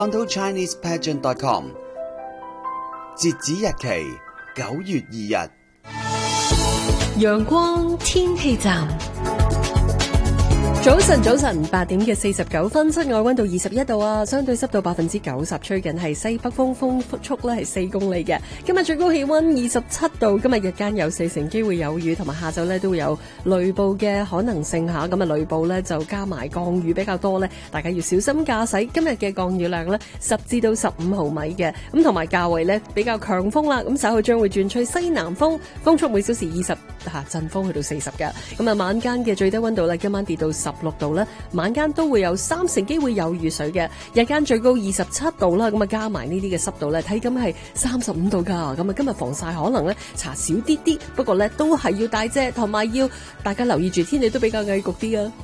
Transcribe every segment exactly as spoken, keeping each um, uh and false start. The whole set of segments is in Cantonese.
Toronto Chinese Pageant dot com 截止日期九月二日。 陽光天氣站。早晨，早晨，八點嘅四十九分，室外溫度二十一度啊，相對濕度百分之九十，吹緊係西北風，風速咧係四公里嘅。今日最高氣溫二十七度，今日日間有四成機會有雨，同埋下晝咧都會有雷暴嘅可能性吓。咁啊，雷暴咧就加埋降雨比較多咧，大家要小心駕駛。今日嘅降雨量咧十至到十五毫米嘅，咁同埋較為咧比較強風啦。咁稍後將會轉吹西南風，風速每小時二十吓，陣風去到四十嘅。咁啊，晚間嘅最低溫度咧今晚跌到十六度啦，晚間都會有三成機會有雨水嘅，日間最高二十七度啦，咁啊加埋呢啲嘅濕度咧，體感係三十五度噶，咁啊今日防曬可能咧搽少啲啲，不過咧都係要帶遮，同埋要大家留意住天氣都比較翳焗啲啊。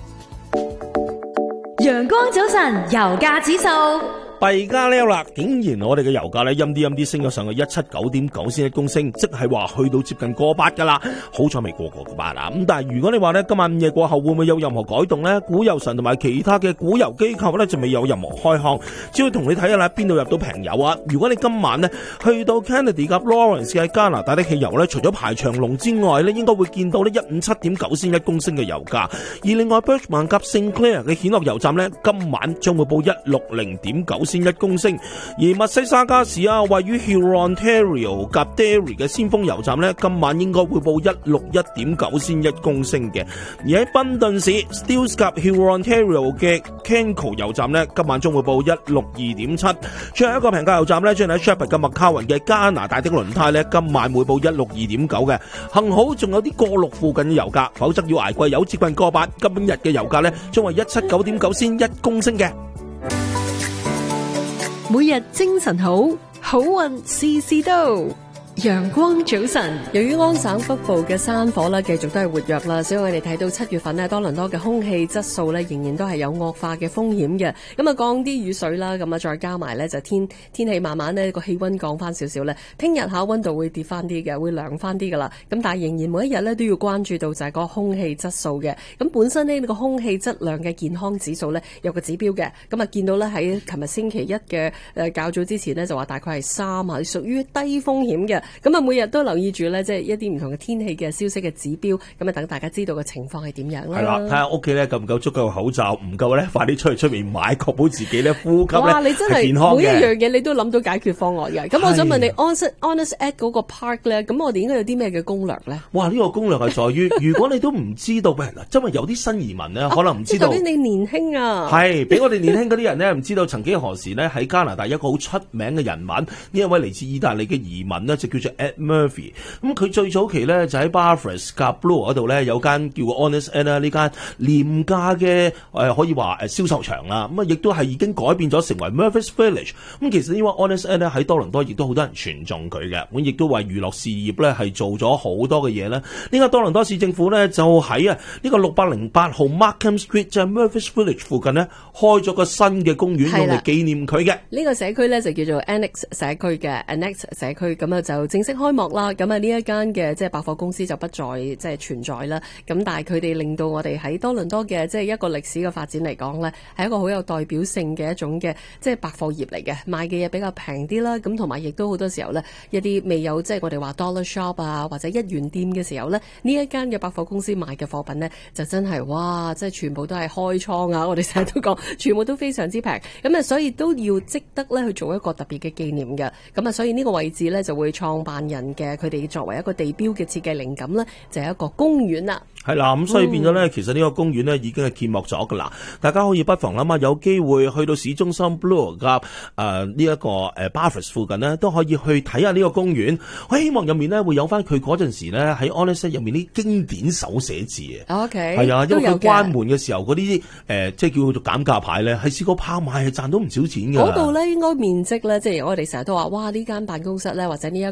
陽光早晨，油價指數。 弊家呢啦，竟然我哋嘅油價咧陰啲陰啲升咗上去一七九點九仙一公升，即係話去到接近過八噶啦，好彩未過過個八啦。咁但係如果你話呢，今晚午夜過後會唔會有任何改動呢？股油神同埋其他嘅股油機構呢，就未有任何開腔，只要同你睇下啦，邊度入到平油啊？如果你今晚呢去到 Kennedy 及 Lawrence 嘅加拿大的汽油呢，除咗排長龍之外呢，應該會見到呢一五七點九仙一公升嘅油價。而另外 Birchman 及 Sinclair 嘅顯樂油站呢，今晚將會報一六零點九先一公升，而密西沙加市啊，位於 Hurontario 及 Derry 嘅先鋒油站呢，今晚應該會報一六一點九先一公升嘅。而喺賓頓市 Steeles 及 Hurontario 嘅 Kenco 油站呢，今晚將會報一六二點七。最後一個平價油站呢，將喺 Shepherd 嘅麥卡雲嘅加拿大的輪胎呢，今晚會報一六二點九嘅。幸好仲有啲過六附近嘅油價，否則要捱貴油接近過八。今日嘅油價呢，將為一七九點九先一公升嘅。 每日精神好，好運事事到。陽光早晨，由於安省北部嘅山火咧繼續都係活躍啦，所以我哋睇到七月份咧多倫多嘅空氣質素咧仍然都係有惡化嘅風險嘅。咁啊降啲雨水啦，咁啊再加埋咧就天天氣慢慢咧個氣溫降翻少少咧，聽日下溫度會跌翻啲嘅，會涼翻啲噶啦。咁但係仍然每一日咧都要關注到就係個空氣質素嘅。咁本身呢個空氣質量嘅健康指數咧有個指標嘅，咁啊見到咧喺琴日星期一嘅誒較早之前咧就話大概係三啊，屬於低風險嘅。咁啊，每日都留意住咧，即係一啲唔同嘅天氣嘅消息嘅指標，咁啊，等大家知道嘅情況係點樣啦。 係啦，睇下屋企咧夠唔夠足夠口罩，唔夠咧，快啲出去出面買，確保自己咧呼吸咧係健康嘅。每一樣嘢你都諗到解決方案嘅。咁我想問你 Honest Honest Ed 嗰個 park 咧，咁我哋應該有啲咩嘅攻略咧？哇！呢、這個攻略係在於，如果你都唔知道，嗱，因為有啲新移民咧，可能唔知道。 即係你年輕啊？ 係，俾我哋年輕嗰啲人咧，唔知道曾幾何時咧喺加拿大一個好出名嘅人物，呢一位嚟自意大利嘅移民呢，就叫做 Ed Murphy。咁佢最早期咧就喺 Barfus 及 Bloor 嗰度咧有間叫 Honest Ed 啦，呢間廉價嘅誒可以話誒銷售場啦。咁啊亦都係已經改變咗成為 Murphy's Village。咁其實呢位 Honest Ed 咧喺多倫多亦都好多人傳頌佢嘅，咁亦都為娛樂事業咧係做咗好多嘅嘢啦。呢個多倫多市政府咧就喺啊呢個六百零八號 Markham Street 就係 Murphy's Village 附近咧開咗個新嘅公園用嚟紀念佢嘅。呢、 這個社區咧就叫做 Annex 社區嘅 Annex 社區，咁啊就正式開幕啦。咁啊呢一間嘅即係百貨公司就不再即係存在啦。咁但係佢哋令到我哋喺多倫多嘅即係一個歷史嘅發展嚟講咧，係一個好有代表性嘅一種嘅即係百貨業嚟嘅，賣嘅嘢比較平啲啦。咁同埋亦都好多時候咧，一啲未有即係我哋話 Dollar Shop 啊或者一元店嘅時候咧，呢一間嘅百貨公司賣嘅貨品咧就真係哇，即係全部都係開倉啊！我哋成日都講，全部都非常之平。咁啊，所以都要值得咧去做一個特別嘅紀念嘅。咁啊，所以呢個位置咧就會創辦人嘅佢哋作為一個地標嘅設計靈感咧，就係一個公園啦。 係啦，咁所以變咗咧，其實呢個公園咧已經係揭幕咗噶啦。大家可以不妨諗下，有機會去到市中心 Bloor 及誒呢一個誒 Barfus 附近呢，都可以去睇下呢個公園。我希望入面咧會有翻佢嗰陣時咧喺 Honest 入面啲經典手寫字啊。 OK， 係啊，因為佢關門嘅時候嗰啲誒，即係叫做減價牌咧，係試過拍賣係賺到唔少錢㗎。 嗰度咧應該面積咧，即係我哋成日都話，哇！呢間辦公室咧或者呢一個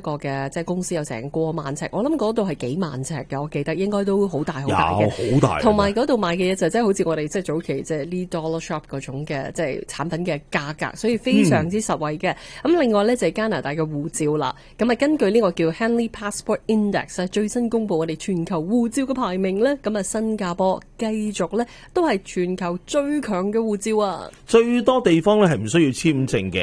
個嘅即係公司有成過萬尺，我諗嗰度係幾萬尺嘅，我記得應該都好大好大嘅， 好大。 同埋嗰度賣嘅嘢就真係好似我哋即係早期即係呢 Dollar Shop 嗰種嘅即係產品嘅價格，所以非常之實惠嘅。咁、嗯、另外咧就係加拿大嘅護照啦。咁啊根據呢個叫 Henley Passport Index 最新公布我哋全球護照嘅排名咧，咁啊新加坡繼續咧都係全球最強嘅護照啊！ 最多地方咧係唔需要簽證嘅。